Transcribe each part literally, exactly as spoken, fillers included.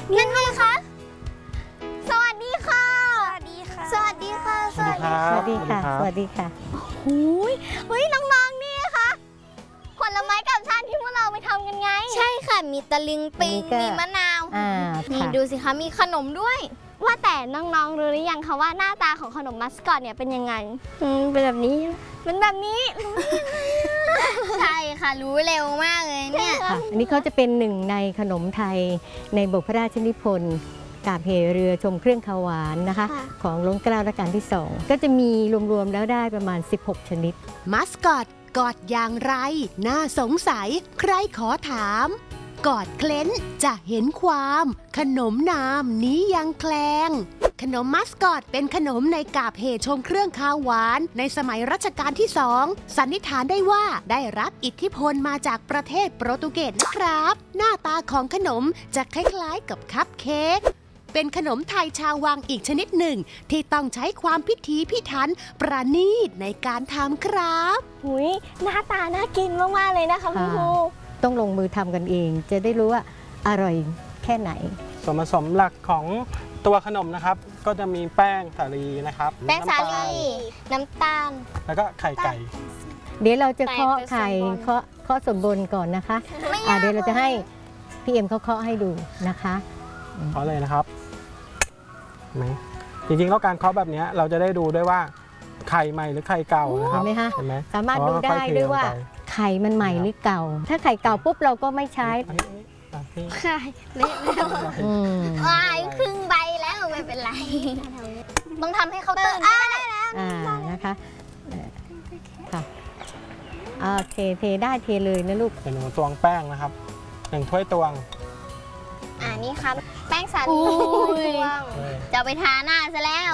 นั่นไงคะสวัสดีค่ะสวัสดีค่ะสวัสดีค่ะสวัสดีค่ะสวัสดีค่ะสวัสดีค่ะหูยเฮ้ยน้องๆนี่ค่ะผลไม้กับชาติที่พวกเราไปทำกันไงใช่ค่ะมีตะลิงปิงมีมะนาวนี่ดูสิคะมีขนมด้วยว่าแต่น้องๆรู้หรือยังคะว่าหน้าตาของขนมมัสคอตเนี่ยเป็นยังไงเป็นแบบนี้เป็นแบบนี้ใช่ค่ะรู้เร็วมากเลยเนี่ยอันนี้เขาจะเป็นหนึ่งในขนมไทยในบทพระราชนิพนธ์กาบเหเรือชมเครื่องคาวหวานนะคะของรัชกาลรัชกาลที่สองก็จะมีรวมๆแล้วได้ประมาณสิบหกชนิดมัสคอตกอดอย่างไรน่าสงสัยใครขอถามกอดเคล้นจะเห็นความขนมนามนี้ยังแคลงขนมมัสคอตเป็นขนมในกาบเหชมเครื่องคาวหวานในสมัยรัชกาลที่สองสันนิษฐานได้ว่าได้รับอิทธิพลมาจากประเทศโปรตุเกสนะครับหน้าตาของขนมจะคล้ายๆกับคัพเค้กเป็นขนมไทยชาววังอีกชนิดหนึ่งที่ต้องใช้ความพิถีพิถันประณีตในการทำครับหุยหน้าตาน่ากินมากๆเลยนะคะคุณครูต้องลงมือทำกันเองจะได้รู้ว่าอร่อยแค่ไหนส่วนผสมหลักของตัวขนมนะครับก็จะมีแป้งสาลีนะครับแป้งสาลีน้ำตาลแล้วก็ไข่ไก่เดี๋ยวเราจะเคาะไข่เคาะเคาะส่วนบนก่อนนะคะเดี๋ยวเราจะให้พี่เอ็มเขาเคาะให้ดูนะคะเคาะเลยนะครับไหมจริงๆแล้วการเคาะแบบนี้เราจะได้ดูด้วยว่าไข่ใหม่หรือไข่เก่านะครับเห็นไหมคะเห็นไหมสามารถดูได้ด้วยว่าไข่มันใหม่หรือเก่าถ้าไข่เก่าปุ๊บเราก็ไม่ใช้ไข่เละแล้วว้ายครึ่งใบแล้วไม่เป็นไรต้องทำให้เขาตื่นได้แล้วอ่านะคะค่ะโอเคเทได้เทเลยนะลูกเป็นตวงแป้งนะครับหนึ่งถ้วยตวงอ่านี่ครับแป้งสาลีจะไปทาหน้าซะแล้ว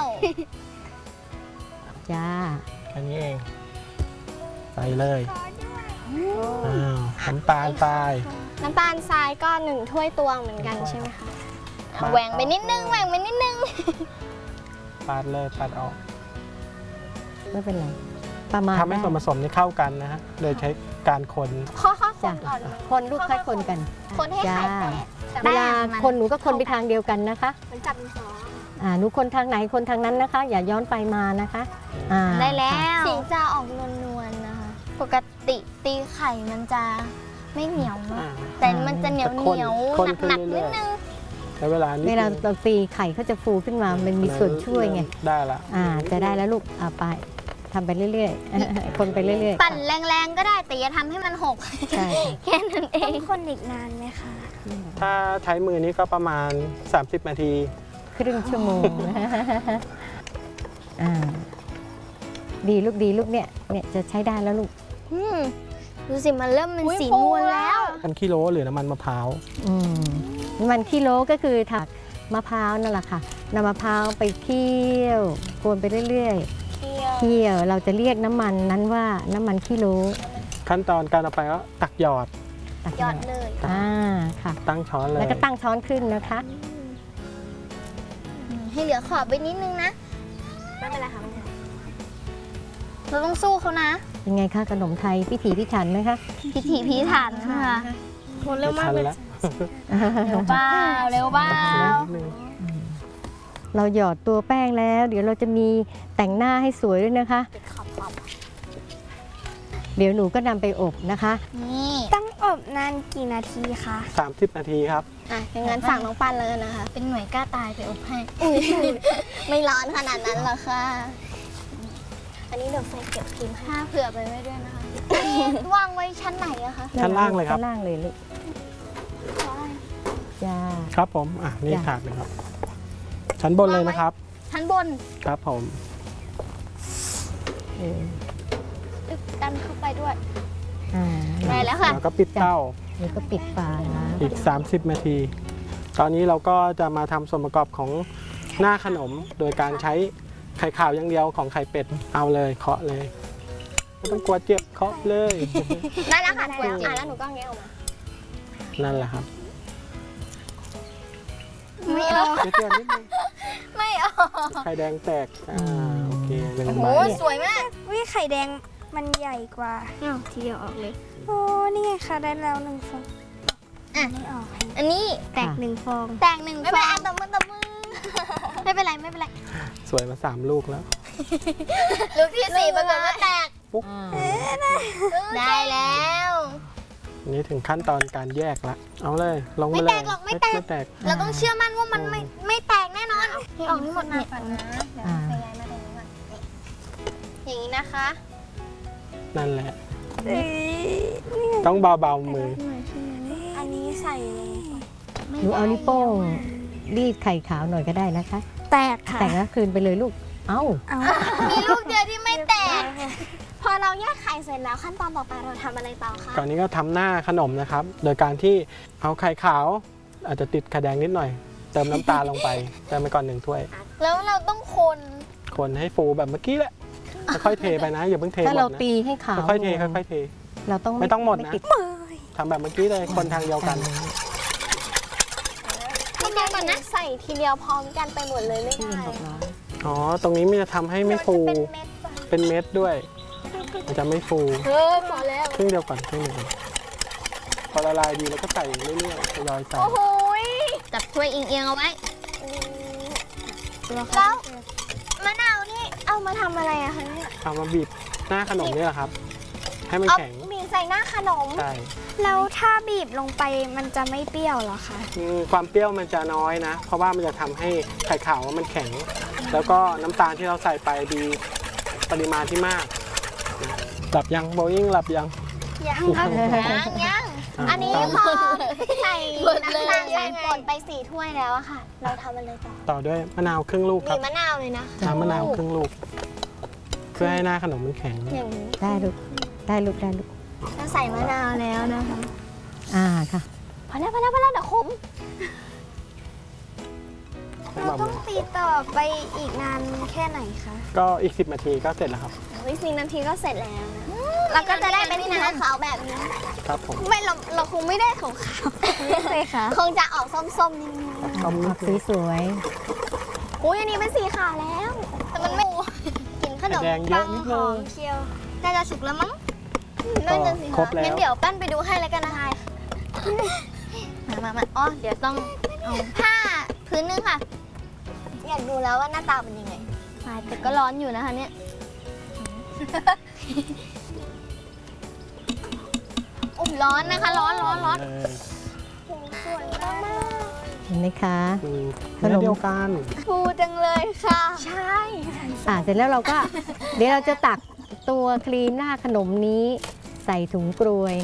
จ้าแค่นี้เองใส่เลยน้ำตาลทรายน้ำตาลทรายก็หนึ่งถ้วยตวงเหมือนกันใช่ไหมคะแหว่งไปนิดนึงแหว่งไปนิดนึงปาดเลยปาดออกไม่เป็นไรประมาณทำให้ส่วนผสมนี้เข้ากันนะฮะโดยใช้การคนข้อข้อคนก่อนคนลูกค่อยคนกันคนให้ไข่แตกเวลาคนหนูก็คนไปทางเดียวกันนะคะมันจับมือสองอ่าหนูคนทางไหนคนทางนั้นนะคะอย่าย้อนไปมานะคะได้แล้วสีจะออกนวลๆนะคะปกติตีไข่มันจะไม่เหนียวมากแต่มันจะเหนียวเหนียวหนักๆนิดนึงใช้เวลาเวลาเราตีไข่เขาจะฟูขึ้นมามันมีส่วนช่วยไงได้ละอ่าจะได้แล้วลูกเอาไปทำไปเรื่อยๆคนไปเรื่อยๆปั่นแรงๆก็ได้แต่อย่าทำให้มันหกใช่แค่นั้นเองต้องคนอีกนานไหมคะถ้าใช้มือนี้ก็ประมาณสามสิบนาทีครึ่งชั่วโมงอ่าดีลูกดีลูกเนี่ยเนี่ยจะใช้ได้แล้วลูกดูสิมันเริ่มเป็นสีนวลแล้วน้ำมันขี้โลหรือน้ำมันมะพร้าวอืมน้ำมันขี้โลก็คือถักมะพร้าวนั่นแหละค่ะนำมะพร้าวไปเคี่ยวกวนไปเรื่อยๆเคี่ยวเราจะเรียกน้ำมันนั้นว่าน้ำมันขี้โลขั้นตอนการเอาไปก็ตักหยอดหยอดเลยอ่าค่ะตั้งช้อนเลยแล้วก็ตั้งช้อนขึ้นนะคะให้เหลือขอบไปนิดนึงนะไม่เป็นไรค่ะเราต้องสู้เขานะยังไงคะขนมไทยพิถีพิถันไหมคะพิถีพิถันค่ะทนเร็วมากเลยเร็วเปล่าเร็วเปล่าเราหยอดตัวแป้งแล้วเดี๋ยวเราจะมีแต่งหน้าให้สวยด้วยนะคะเดี๋ยวหนูก็นำไปอบนะคะนี่ต้องอบนานกี่นาทีคะสามสิบนาทีครับอ่ะอย่างนั้นสั่งน้องปันเลยนะคะเป็นหน่วยกล้าตายไปอบให้ไม่ร้อนขนาดนั้นหรอกค่ะอันนี้เดี๋ยวใส่เก็บพิมพ์ห้าเผื่อไปไว้ด้วยนะคะวางไว้ชั้นไหนอะคะชั้นล่างเลยครับชั้นล่างเลยลูกจ้าครับผมอ่ะนี่ถาดเลยครับชั้นบนเลยนะครับชั้นบนครับผมดันเข้าไปด้วยได้แล้วค่ะแล้วก็ปิดเตาแล้วก็ปิดฝาอีกสามสิบนาทีตอนนี้เราก็จะมาทำส่วนประกอบของหน้าขนมโดยการใช้ไข่ขาวอย่างเดียวของไข่เป็ดเอาเลยเคาะเลยไม่ต้องกลัวเจ็บเคาะเลยได้แล้วค่ะกลัวเจ็บแล้วหนูก็แงะออกมานั่นแหละครับไม่เอาไม่เอาไข่แดงแตกอ่าโอเคหนึ่งใบสวยมากวิไข่แดงมันใหญ่กว่าทีเดียวออกเลยโอ้นี่ไงค่ะได้แล้วหนึ่งฟองอ่ะอันนี้แตกหนึ่งฟองแตกหนึ่งฟองไม่เป็นไรตบมือตบมือไม่เป็นไรไม่เป็นไรสวยมาสามลูกแล้วลูกที่สี่ปรากฏว่าแตกปุ๊บได้แล้วอันนี้ถึงขั้นตอนการแยกละเอาเลยลงไม่มาแตเลยกหรอกไม่แตกไม่แตกเราต้องเชื่อมั่นว่ามันไม่ไม่แตกแน่นอนออกนี่หมดเนี่ยอ่าอย่างนี้นะคะนั่นแหละ ต้องเบาๆมืออันนี้ใส่หนูเอานิ้วโป้งรีดไข่ขาวหน่อยก็ได้นะคะแตกค่ะแต่งแล้วคืนไปเลยลูก เอ้ามีลูกเดียวที่ไม่แตก พอเราแยกไข่เสร็จแล้วขั้นตอนต่อไปเราทำอะไรต่อคะก่อนนี้ก็ทำหน้าขนมนะครับ โดยการที่เอาไข่ขาว อาจจะติดไข่แดงนิดหน่อย เติมน้ำตาลลงไปเติมไปก่อนหนึ่งถ้วยแล้วเราต้องคนคนให้ฟูแบบเมื่อกี้แหละค่อยๆเทไปนะอย่าเพิ่งเทหมถ้าดเรานะตีให้ขาวค่อยๆเทค่อยๆเทเราต้องไม่ต้องหมดนะติทำแบบเมื่อกี้เลยคนทางเดียวกันพี่เดียวก่อนนะใส่ทีเดียวพร้อมกันไปหมดเลยไม่ที่ได้เย็นบอกเราอ๋อตรงนี้มันจะทำให้ไม่ฟูเป็นเม็ดป่ะเป็นเม็ดด้วย มันจะไม่ฟูเออพอแล้วครึ่งเดียวก่อนครึ่งเดียวก่อนพอละลายดีแล้วก็ใส่เรื่อยๆทยอยใส่โอ้โหจับถ้วยเอียงๆเอาไว้แล้วมะนาวนี่เอามาทำอะไรอะคะเนี่ยเอามาบีบหน้าขนมนี่แหละครับ ให้มันเอาแข็งบีบใส่หน้าขนมใช่แล้วถ้าบีบลงไปมันจะไม่เปรี้ยวเหรอคะอืมความเปรี้ยวมันจะน้อยนะ เพราะว่ามันจะทำให้ไข่ขาวมันแข็ง แล้วก็น้ำตาลที่เราใส่ไปมีปริมาณที่มากหลับยังโบยิ่งหลับยังยังครับยังยังอ่ะอันนี้ต่อพอใส่น้ำตาลใส่ป่นไปสี่ถ้วยแล้วอะค่ะ เราทำอะไรต่อต่อด้วยมะนาวครึ่งลูกคบีรับบมะนาวเลยนะน้ำมะนาวครึ่งลูก เพื่อให้หน้าขนมมันแข็งอย่างนี้ได้ลูก ได้ลูกได้ลูกเราใส่มะนาวแล้วนะคะอ่าค่ะพอแล้วพอแล้วพอแล้วเดี๋ยวขมให้เราเบาต้องตีต่อไปอีกนานแค่ไหนคะๆก็อีกสิบนาทีก็เสร็จแล้วครับวิสินาทีก็เสร็จแล้วนะเราก็จะได้เป็นสีขาวๆแบบนี้ครับผมไม่เราเราคงไม่ได้ขาวๆไม่เลยค่ะคงจะออกส้มๆนิดนึงต้มออกสวยอุ้ยอันนี้เป็นสีขาวแล้ว แต่มันไม่กินขนมไข่แดงเยอะนิดนึงหอมเชียวน่าจะสุกแล้วมั้งน่าจะสิครคะบแล้วงั้นเดี๋ยวปั้นไปดูให้แล้วกันนะคะมามามาอ๋อเดี๋ยวต้องเอาผ้าพื้นนึงค่ะ อยากดูแล้วว่าหน้าตาเป็นยังไงแต่ก็ร้อนอยู่นะคะเนี่ยโอ้ร้อนนะคะ ร้อนร้อนร้อนเลยสวยมากๆเห็นไหมคะอืมขนมเนื้อเดียวกันฟูจังเลยค่ะ ใช่อ่าเสร็จแล้วเราก็ เดี๋ยวเราจะตักตัวครีมหน้าขนมนี้ใส่ถุงกรวย